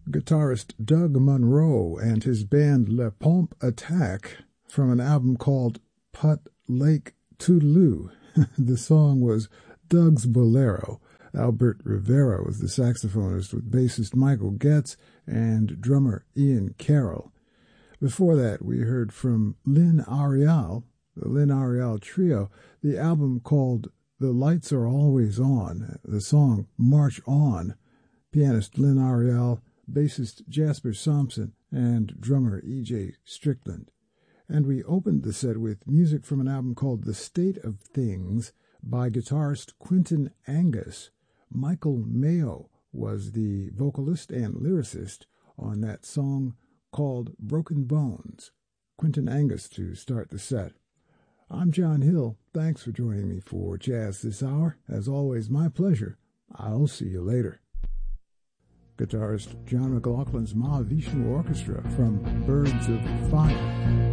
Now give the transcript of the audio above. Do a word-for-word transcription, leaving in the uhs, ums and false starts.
guitarist Doug Monroe and his band Le Pompe Attack from an album called Putt Lake Toodaloo. The song was Doug's Bolero. Albert Rivera was the saxophonist with bassist Michael Getz and drummer Ian Carroll. Before that, we heard from Lynn Arial, the Lynn Arial Trio, the album called The Lights Are Always On, the song March On, pianist Lynn Arial, bassist Jasper Sampson, and drummer E J Strickland. And we opened the set with music from an album called The State of Things by guitarist Quentin Angus. Michael Mayo was the vocalist and lyricist on that song called Broken Bones. Quentin Angus to start the set. I'm John Hill. Thanks for joining me for Jazz This Hour. As always, my pleasure. I'll see you later. Guitarist John McLaughlin's Mahavishnu Orchestra from Birds of Fire.